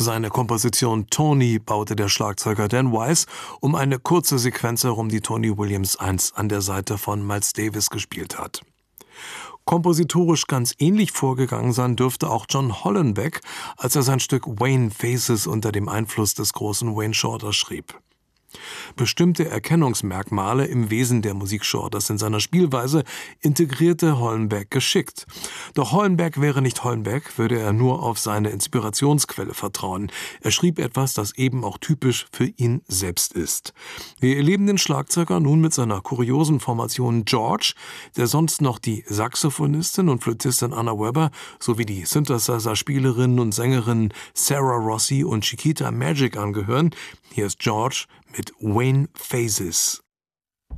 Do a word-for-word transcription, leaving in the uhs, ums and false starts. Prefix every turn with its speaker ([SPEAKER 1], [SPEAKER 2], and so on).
[SPEAKER 1] Seine Komposition Tony baute der Schlagzeuger Dan Weiss um eine kurze Sequenz herum, die Tony Williams einst an der Seite von Miles Davis gespielt hat. Kompositorisch ganz ähnlich vorgegangen sein dürfte auch John Hollenbeck, als er sein Stück Wayne Faces unter dem Einfluss des großen Wayne Shorter schrieb. Bestimmte Erkennungsmerkmale im Wesen der Musik Shorters in seiner Spielweise integrierte Hollenbeck geschickt. Doch Hollenbeck wäre nicht Hollenbeck, würde er nur auf seine Inspirationsquelle vertrauen. Er schrieb etwas, das eben auch typisch für ihn selbst ist. Wir erleben den Schlagzeuger nun mit seiner kuriosen Formation George, der sonst noch die Saxophonistin und Flötistin Anna Webber sowie die Synthesizer-Spielerinnen und Sängerinnen Sarah Rossi und Chiquita Magic angehören. Hier ist George mit Wayne Faces.